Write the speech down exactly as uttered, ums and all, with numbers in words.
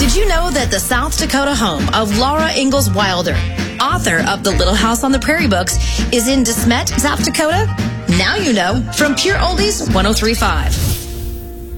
Did you know that the South Dakota home of Laura Ingalls Wilder, author of the Little House on the Prairie books, is in De Smet, South Dakota? Now you know from Pure Oldies one oh three point five.